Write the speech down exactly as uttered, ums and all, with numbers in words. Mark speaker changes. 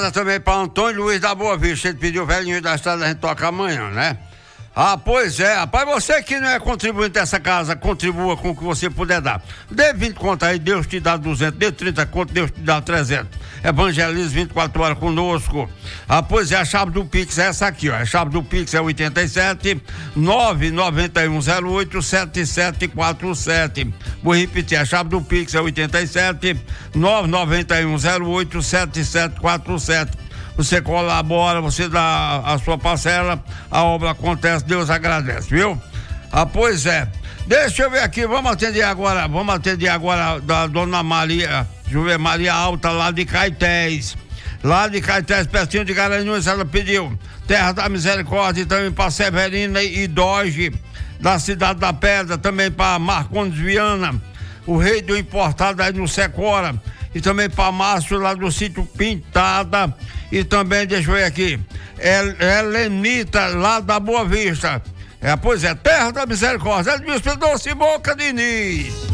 Speaker 1: manda também para Antônio Luiz da Boa Vista. Ele pediu o velhinho da estrada, a gente toca amanhã, né? Ah, pois é, rapaz, você que não é contribuinte dessa casa, contribua com o que você puder dar. Dê vinte conto aí, Deus te dá duzentos, dê trinta conto, Deus te dá trezentos. Evangelize vinte e quatro horas conosco. Ah, pois é, a chave do Pix é essa aqui, ó. A chave do Pix é oitenta e sete, nove nove um zero oito, sete sete quatro sete. Vou repetir, a chave do Pix é oitenta e sete, nove nove um zero oito, sete sete quatro sete. Você colabora, você dá a sua parcela, a obra acontece, Deus agradece, viu? Ah, pois é. Deixa eu ver aqui, vamos atender agora, vamos atender agora da dona Maria, deixa eu ver, Maria Alta, lá de Caetés. Lá de Caetés, pertinho de Garanhuns, ela pediu Terra da Misericórdia, também para Severina e Doge, da Cidade da Pedra, também para Marcondes Viana, o rei do importado aí no Secora, e também para Márcio lá do sítio Pintada, e também, deixa eu ver aqui, Helenita lá da Boa Vista. É, pois é, Terra da Misericórdia, Edmilson Doce Boca Diniz.